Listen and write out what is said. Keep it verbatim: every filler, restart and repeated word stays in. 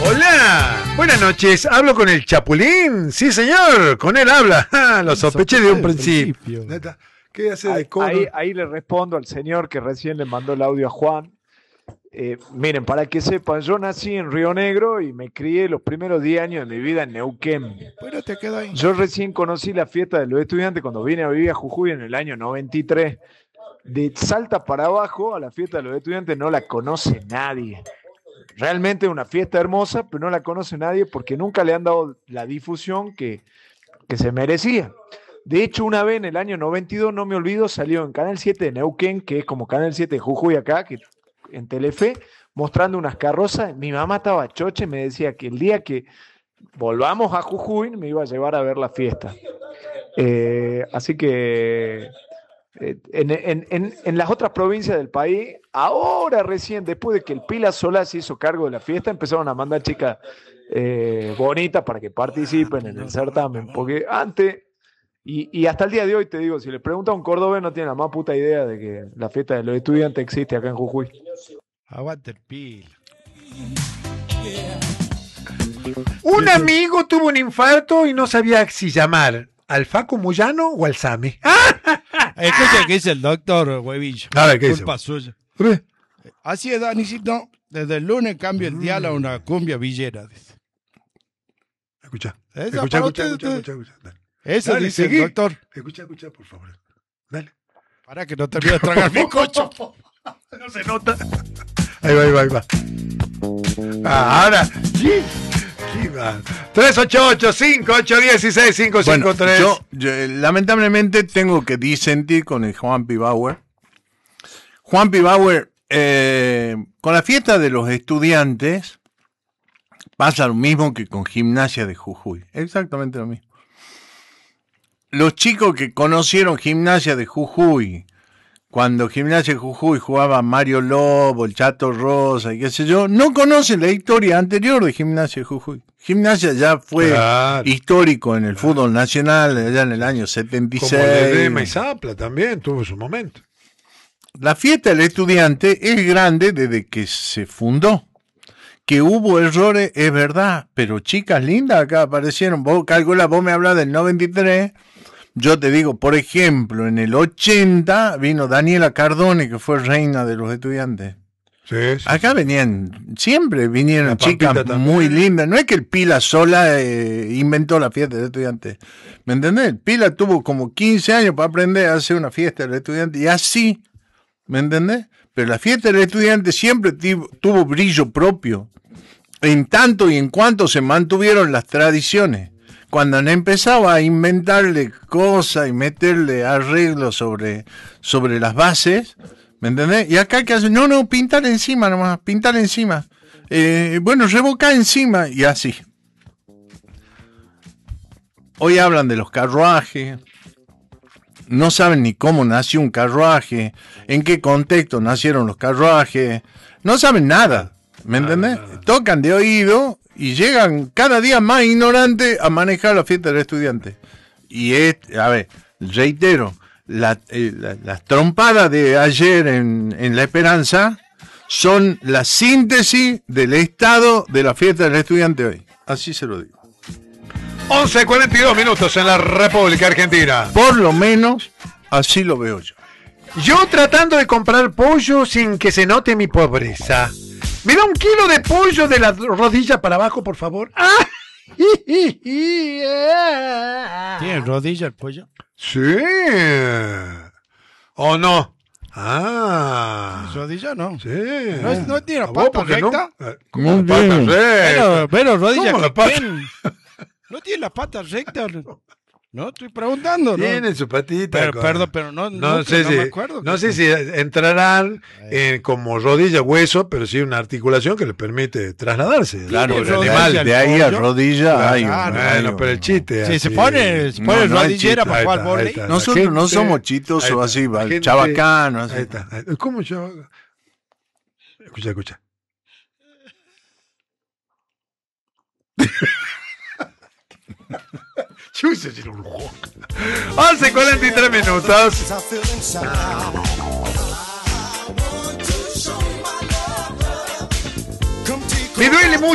Hola, buenas noches, hablo con el Chapulín. Sí, señor, con él habla. Ah, lo sospeché de un principio. principio. ¿Qué hace Ahí, de codo? ahí, ahí le respondo al señor que recién le mandó el audio a Juan. Eh, miren, para que sepan, yo nací en Río Negro y me crié los primeros diez años de mi vida en Neuquén. Bueno, te quedo ahí. Yo recién conocí la fiesta de los estudiantes cuando vine a vivir a Jujuy en el año noventa y tres. De Salta para abajo a la fiesta de los estudiantes no la conoce nadie. Realmente es una fiesta hermosa, pero no la conoce nadie porque nunca le han dado la difusión que, que se merecía. De hecho, una vez en el año noventa y dos, no me olvido, salió en Canal siete de Neuquén, que es como Canal siete de Jujuy acá, que en Telefe, mostrando unas carrozas. Mi mamá estaba chocha y me decía que el día que volvamos a Jujuy me iba a llevar a ver la fiesta. Eh, así que eh, en, en, en, en las otras provincias del país, ahora recién, después de que el Pila Solá se hizo cargo de la fiesta, empezaron a mandar chicas eh, bonitas para que participen en el certamen, porque antes... Y, y hasta el día de hoy te digo, si le preguntas a un cordobés no tiene la más puta idea de que la fiesta de los estudiantes existe acá en Jujuy. Aguante el Pila. Un amigo tuvo un infarto y no sabía si llamar al Facu Muyano o al Sami. Escucha que dice el doctor Huevillo. A ver, ¿qué dice? Culpa suya. ¿Qué? Así es, Danicito. Desde el lunes cambio el dial a una cumbia villera. Dice. Escucha, Esa escucha, para escucha, usted, escucha, usted. escucha, escucha. Dale. Eso Dale, dice seguí. el doctor. Escucha, escucha, por favor. Dale. Para que no termine de tragar mi cocho. No se nota. Ahí va, ahí va, ahí va. Ah, ahora. Sí. ¿Qué va? tres ocho ocho, cinco ocho uno seis, cinco cinco tres. Bueno, yo, yo, eh, lamentablemente tengo que disentir con el Juan P. Bauer. Juan P. Bauer, eh, con la fiesta de los estudiantes pasa lo mismo que con Gimnasia de Jujuy. Exactamente lo mismo. Los chicos que conocieron Gimnasia de Jujuy, cuando Gimnasia de Jujuy jugaba Mario Lobo, el Chato Rosa y qué sé yo, no conocen la historia anterior de Gimnasia de Jujuy. Gimnasia ya fue Claro. histórico en el fútbol nacional allá en el año setenta y seis. Como Ledesma y Zapla también tuvo su momento. La fiesta del estudiante es grande desde que se fundó. Que hubo errores, es verdad, pero chicas lindas acá aparecieron. Vos calcula, vos me hablas del noventa y tres. Yo te digo, por ejemplo, en el ochenta vino Daniela Cardone, que fue reina de los estudiantes. Sí, sí. Acá venían, siempre vinieron La chicas Pampita también. muy lindas. No es que el Pila sola eh, inventó la fiesta de estudiantes. ¿Me entendés? El Pila tuvo como quince años para aprender a hacer una fiesta de los estudiantes y así, ¿me entendés? Pero la fiesta del estudiante siempre tuvo, tuvo brillo propio, en tanto y en cuanto se mantuvieron las tradiciones. Cuando han empezado a inventarle cosas y meterle arreglos sobre, sobre las bases, ¿me entendés? Y acá que hacen, no, no, pintar encima nomás, pintar encima. Eh, bueno, revocar encima y así. Hoy hablan de los carruajes. No saben ni cómo nació un carruaje, en qué contexto nacieron los carruajes. No saben nada, ¿me entendés? Tocan de oído y llegan cada día más ignorantes a manejar la fiesta del estudiante. Y es, a ver, reitero, la, eh, la, las trompadas de ayer en, en La Esperanza son la síntesis del estado de la fiesta del estudiante hoy. Así se lo digo. once cuarenta y dos minutos en la República Argentina. Por lo menos, así lo veo yo. Yo tratando de comprar pollo sin que se note mi pobreza. ¿Me da un kilo de pollo de la rodilla para abajo, por favor? ¡Ah! ¿Tiene rodilla el pollo? Sí. ¿O no? Ah. Rodilla no. Sí. No, es- no tiene la ¿A vos pata porque no? recta. Eh, ¿Cómo Muy la pata bien. recta? Pero, pero rodilla ¿Cómo la que pata? tiene. No tiene las patas rectas. No, estoy preguntando. ¿no? Tiene su patita. Pero, con- perdón, pero no, No no, sé no si, me acuerdo. no sé si entrarán eh, como rodilla, hueso, pero sí una articulación que le permite trasladarse. Claro, Tiene el rodilla animal, el de ahí a pollo. rodilla hay un- Claro, hay Bueno, un- pero el chiste. Sí, así, se pone, se pone No, no hay rodillera chiste. para Ahí jugar está, ahí volei. está. La Nosotros no gente- somos chistosos ahí está, así, la gente- chabacanos. Ahí está. ahí está. ¿Cómo yo? Escucha, escucha. once cuarenta y tres minutos. Me duele mucho.